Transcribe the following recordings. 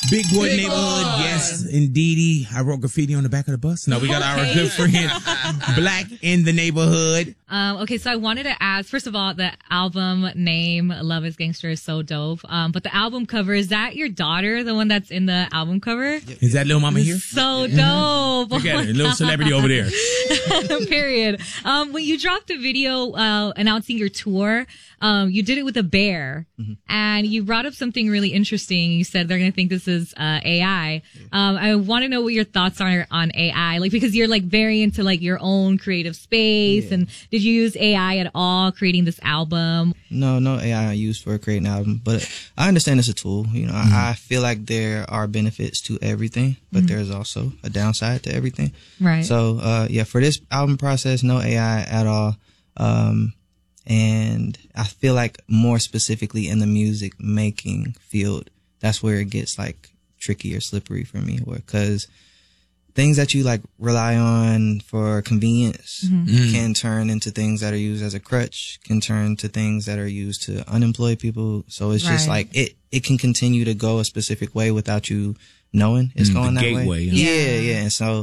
Big Boy Neighborhood, yes, indeedy. I wrote graffiti on the back of the bus. No, we got our good friend, Black in the Neighborhood. Okay, so I wanted to ask, first of all, the album name, Love is Gangster, is so dope. But the album cover, is that your daughter, the one that's in the album cover? Is that Lil Mama here? So dope. Look at her, little celebrity over there. Period. When you dropped a video announcing your tour, you did it with a bear, and you brought up something really interesting. You said they're going to think this is AI. I want to know what your thoughts are on AI, like, because you're like very into like your own creative space. And did you use AI at all creating this album? No AI I use for creating an album, but I understand it's a tool. You know, I feel like there are benefits to everything, but there's also a downside to everything. Right. So, for this album process, no AI at all. And I feel like more specifically in the music making field, that's where it gets like tricky or slippery for me, because things that you like rely on for convenience can turn into things that are used as a crutch, can turn to things that are used to unemploy people. So it's just like it can continue to go a specific way without you knowing it's going that gateway, way. Yeah. And so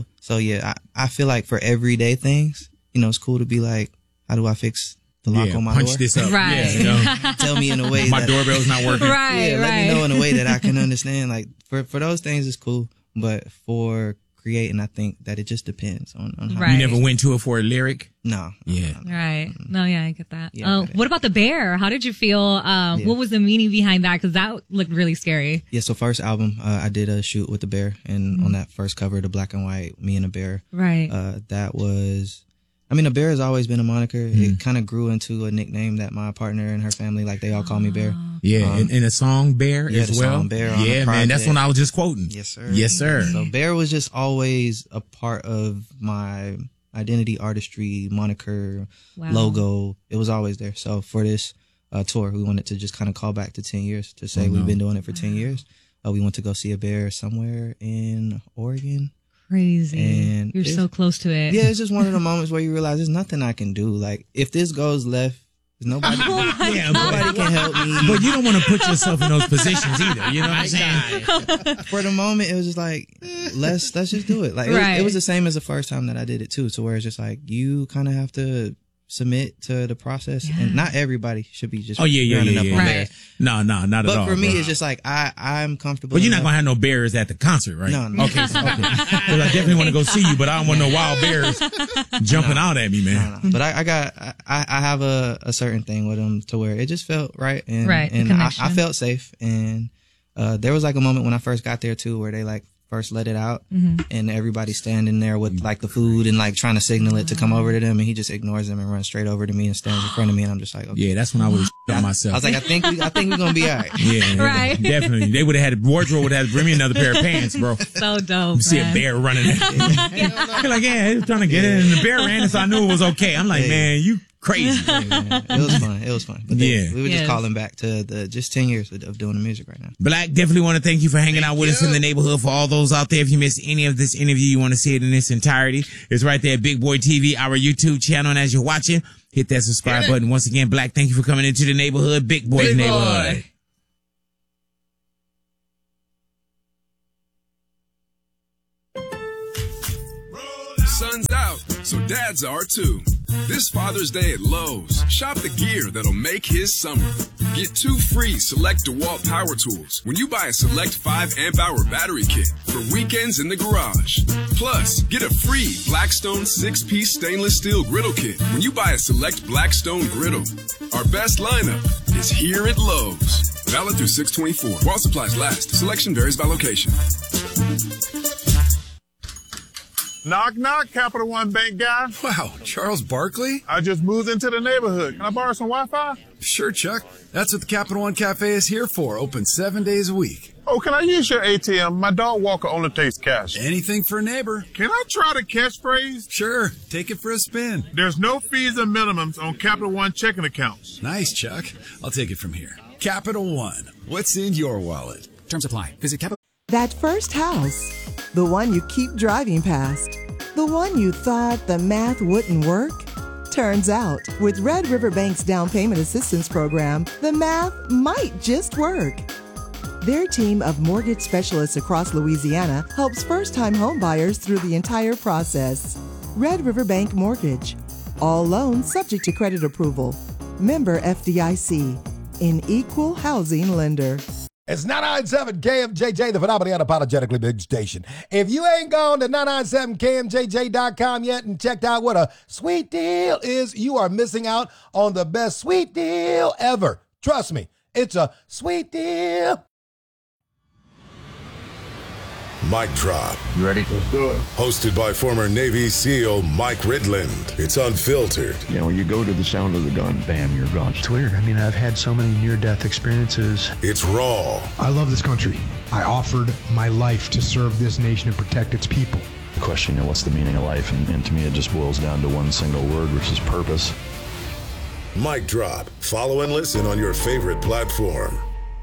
I feel like for everyday things, you know, it's cool to be like, how do I fix the lock on my punch door? this up. Right. Yeah, you know? Tell me in a way my doorbell's not working. Right. Let me know in a way that I can understand. Like for those things, it's cool, but for creating, I think that it just depends on how. Right. You never went to it for a lyric? No. Yeah. Right. No, yeah, I get that. Yeah, what about the bear? How did you feel? What was the meaning behind that? Because that looked really scary. Yeah, so first album, I did a shoot with the bear, and on that first cover, the black and white, me and a bear. Right. That was, I mean, a bear has always been a moniker. It kind of grew into a nickname that my partner and her family, like, they all call me Bear. Yeah, and a song Bear as the well. Song Bear on yeah, the man, that's project. one I was just quoting. Yes, sir. Yes, sir. So Bear was just always a part of my identity, artistry, moniker, logo. It was always there. So for this tour, we wanted to just kind of call back to 10 years to say we've been doing it for 10 years. We went to go see a bear somewhere in Oregon. Crazy. And you're so close to it. Yeah, it's just one of the moments where you realize there's nothing I can do. Like, if this goes left, nobody can help me. But you don't want to put yourself in those positions either. You know what I'm saying? For the moment, it was just like, let's just do it. Like, it was the same as the first time that I did it too. So where it's just like, you kind of have to submit to the process, and not everybody should be just running up on bears. No, not at all. But for me, it's just like I'm comfortable. But you're not gonna have no bears at the concert, right? No. Okay. Because I definitely want to go see you, but I don't want no wild bears jumping out at me, man. No. But I have a certain thing with them to where it just felt right, and I felt safe, and there was like a moment when I first got there too, where they like first let it out, and everybody's standing there with like the food and like trying to signal it to come over to them, and he just ignores them and runs straight over to me and stands in front of me, and I'm just like, okay. Yeah, that's when I would have myself. I was like, I think we're gonna be all right. Yeah, right. Definitely. They would have had a wardrobe, would have bring me another pair of pants, bro. So dope. See a bear running. You're like, yeah, he was trying to get it, and the bear ran, so I knew it was okay. I'm like, man, you crazy. It was fun. But we were just calling back to the just 10 years of doing the music right now. Black, definitely want to thank you for hanging out with us in the neighborhood. For all those out there, if you missed any of this interview, you want to see it in its entirety, it's right there at Big Boy TV, our YouTube channel. And as you're watching, hit that subscribe button. Once again, Black, thank you for coming into the neighborhood. Big Boy's neighborhood. Sun's out, so dads are too. This Father's Day at Lowe's, shop the gear that'll make his summer. Get 2 free Select DeWalt power tools when you buy a Select 5 amp-hour battery kit for weekends in the garage. Plus, get a free Blackstone 6-piece stainless steel griddle kit when you buy a Select Blackstone griddle. Our best lineup is here at Lowe's. Valid through 6/24. While supplies last. Selection varies by location. Knock, knock, Capital One Bank guy. Wow, Charles Barkley? I just moved into the neighborhood. Can I borrow some Wi-Fi? Sure, Chuck. That's what the Capital One Cafe is here for. Open 7 days a week. Oh, can I use your ATM? My dog Walker only takes cash. Anything for a neighbor. Can I try the catchphrase? Sure, take it for a spin. There's no fees or minimums on Capital One checking accounts. Nice, Chuck. I'll take it from here. Capital One. What's in your wallet? Terms apply. Visit Capital. That first house, the one you keep driving past, the one you thought the math wouldn't work? Turns out, with Red River Bank's down payment assistance program, the math might just work. Their team of mortgage specialists across Louisiana helps first-time home buyers through the entire process. Red River Bank Mortgage. All loans subject to credit approval. Member FDIC. An equal housing lender. It's 997 KMJJ, the phenomenally unapologetically big station. If you ain't gone to 997KMJJ.com yet and checked out what a sweet deal is, you are missing out on the best sweet deal ever. Trust me, it's a sweet deal. Mic Drop. You ready? Let's do it. Hosted by former Navy SEAL Mike Ridland. It's unfiltered. You know, when you go to the sound of the gun, bam, you're gone. It's weird. I mean, I've had so many near-death experiences. It's raw. I love this country. I offered my life to serve this nation and protect its people. The question, you know, what's the meaning of life? And to me, it just boils down to one single word, which is purpose. Mic Drop. Follow and listen on your favorite platform.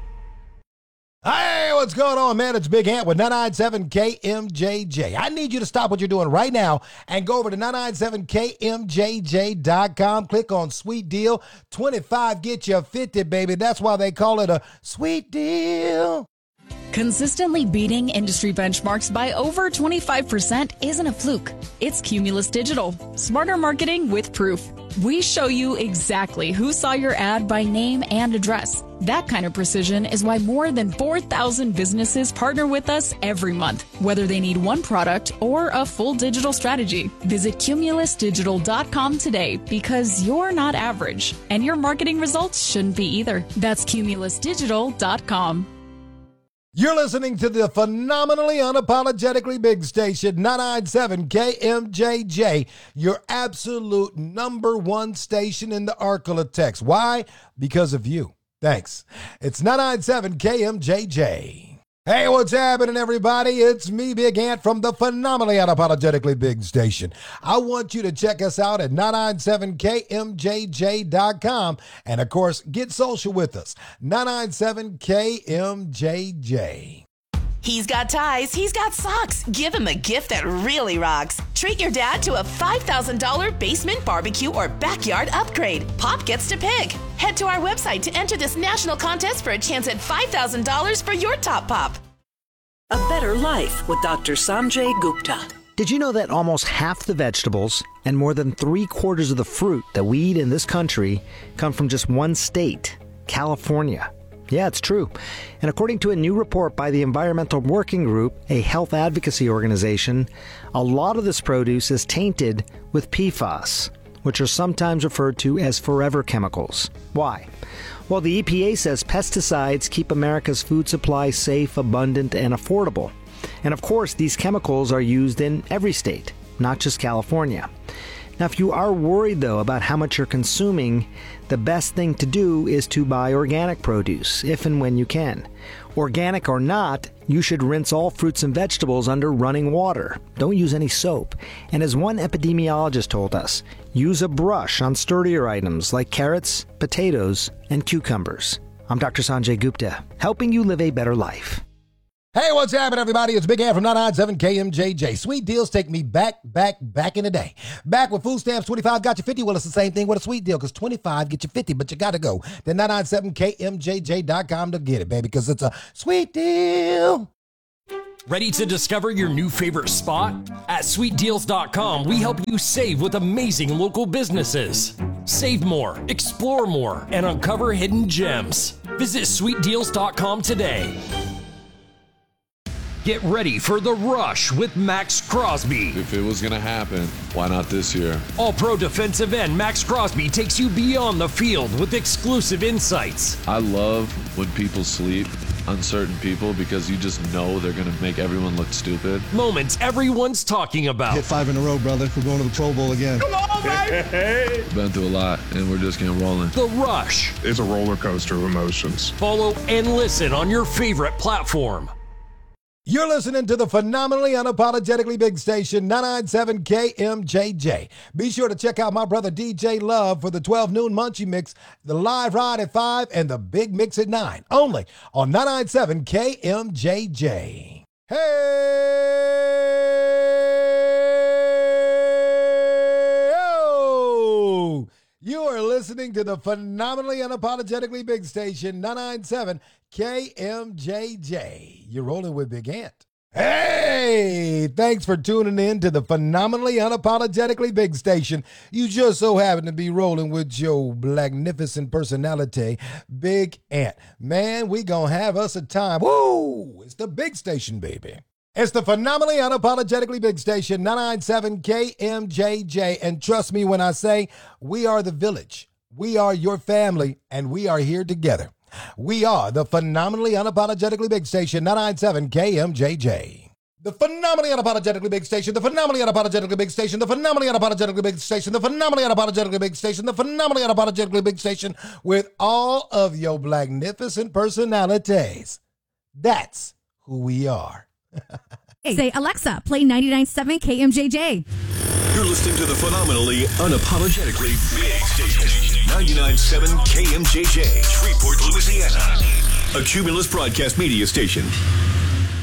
Hey, what's going on, man? It's Big Ant with 997 KMJJ. I need you to stop what you're doing right now and go over to 997KMJJ.com. Click on Sweet Deal. 25 get you 50, baby. That's why they call it a sweet deal. Consistently beating industry benchmarks by over 25% isn't a fluke. It's Cumulus Digital. Smarter marketing with proof. We show you exactly who saw your ad by name and address. That kind of precision is why more than 4,000 businesses partner with us every month, whether they need one product or a full digital strategy. Visit cumulusdigital.com today because you're not average, and your marketing results shouldn't be either. That's cumulusdigital.com. You're listening to the phenomenally unapologetically big station, 997 KMJJ, your absolute number one station in the Arklatex. Why? Because of you. Thanks. It's 997 KMJJ. Hey, what's happening, everybody? It's me, Big Ant, from the phenomenally unapologetically big station. I want you to check us out at 997KMJJ.com. And, of course, get social with us, 997KMJJ. He's got ties, he's got socks. Give him a gift that really rocks. Treat your dad to a $5,000 basement barbecue or backyard upgrade. Pop gets to pick. Head to our website to enter this national contest for a chance at $5,000 for your top pop. A better life with Dr. Sanjay Gupta. Did you know that almost half the vegetables and more than 3/4 of the fruit that we eat in this country come from just one state, California? Yeah, it's true. And according to a new report by the Environmental Working Group, a health advocacy organization, a lot of this produce is tainted with PFAS, which are sometimes referred to as forever chemicals. Why? Well, the EPA says pesticides keep America's food supply safe, abundant, and affordable. And of course, these chemicals are used in every state, not just California. Now, if you are worried, though, about how much you're consuming, the best thing to do is to buy organic produce, if and when you can. Organic or not, you should rinse all fruits and vegetables under running water. Don't use any soap. And as one epidemiologist told us, use a brush on sturdier items like carrots, potatoes, and cucumbers. I'm Dr. Sanjay Gupta, helping you live a better life. Hey, what's happening, everybody? It's Big Ant from 997 KMJJ. Sweet deals take me back in the day. Back with food stamps, 25 got you 50. Well, it's the same thing with a sweet deal because 25 get you 50, but you got to go to 997KMJJ.com to get it, baby, because it's a sweet deal. Ready to discover your new favorite spot? At sweetdeals.com, we help you save with amazing local businesses. Save more, explore more, and uncover hidden gems. Visit sweetdeals.com today. Get ready for the rush with Max Crosby. If it was going to happen, why not this year? All-pro defensive end Max Crosby takes you beyond the field with exclusive insights. I love when people sleep on certain people because you just know they're going to make everyone look stupid. Moments everyone's talking about. Hit 5 in a row, brother. We're going to the Pro Bowl again. Come on, baby! Been through a lot, and we're just getting rolling. The Rush. It's a roller coaster of emotions. Follow and listen on your favorite platform. You're listening to the phenomenally unapologetically big station, 997 KMJJ. Be sure to check out my brother DJ Love for the 12 noon Munchie Mix, the live ride at 5, and the big mix at 9. Only on 997 KMJJ. Hey! Oh! You are listening listening to the phenomenally unapologetically big station, 997 KMJJ. You're rolling with Big Ant. Hey, thanks for tuning in to the phenomenally unapologetically big station. You just so happen to be rolling with your magnificent personality, Big Ant. Man, we gonna have us a time. Woo! It's the big station, baby. It's the phenomenally unapologetically big station, 997 KMJJ. And trust me when I say we are the village. We are your family, and we are here together. We are the phenomenally unapologetically big station, 997 KMJJ. The phenomenally unapologetically big station, the phenomenally unapologetically big station, the phenomenally unapologetically big station, the phenomenally unapologetically big station, the phenomenally unapologetically big station with all of your magnificent personalities. That's who we are. Say, Alexa, play 99.7 KMJJ. You're listening to the phenomenally unapologetically big station. 99.7 KMJJ, Shreveport, Louisiana. A Cumulus Broadcast Media Station.